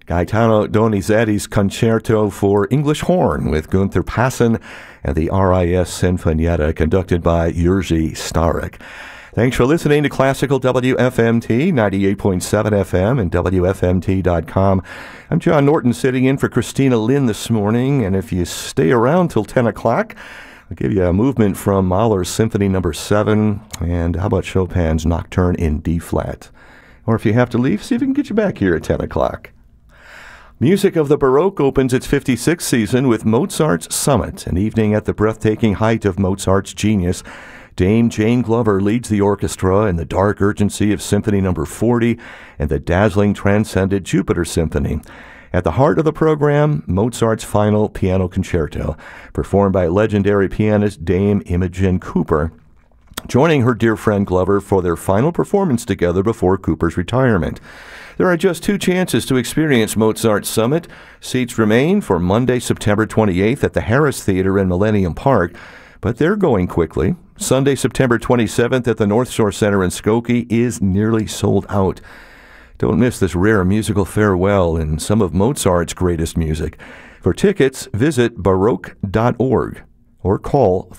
Gaetano Donizetti's Concerto for English Horn with Gunther Passen and the RIS Sinfonietta conducted by Jerzy Starek. Thanks for listening to Classical WFMT, 98.7 FM and WFMT.com. I'm John Norton sitting in for Christina Lynn this morning, and if you stay around till 10 o'clock, I'll give you a movement from Mahler's Symphony No. 7, and how about Chopin's Nocturne in D-flat? Or if you have to leave, see if we can get you back here at 10 o'clock. Music of the Baroque opens its 56th season with Mozart's Summit, an evening at the breathtaking height of Mozart's genius. Dame Jane Glover leads the orchestra in the dark urgency of Symphony No. 40 and the dazzling transcendent Jupiter Symphony. At the heart of the program, Mozart's final piano concerto, performed by legendary pianist Dame Imogen Cooper, joining her dear friend Glover for their final performance together before Cooper's retirement. There are just 2 chances to experience Mozart's Summit. Seats remain for Monday, September 28th at the Harris Theater in Millennium Park, but they're going quickly. Sunday, September 27th at the North Shore Center in Skokie is nearly sold out. Don't miss this rare musical farewell in some of Mozart's greatest music. For tickets, visit baroque.org or call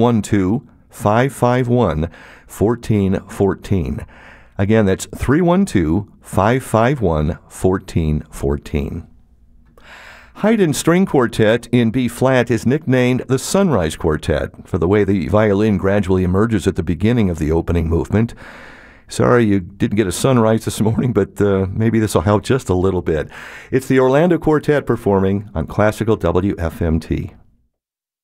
312-551-1414. Again, that's 312-551-1414. Haydn String Quartet in B-flat is nicknamed the Sunrise Quartet for the way the violin gradually emerges at the beginning of the opening movement. Sorry you didn't get a sunrise this morning, but maybe this will help just a little bit. It's the Orlando Quartet performing on Classical WFMT.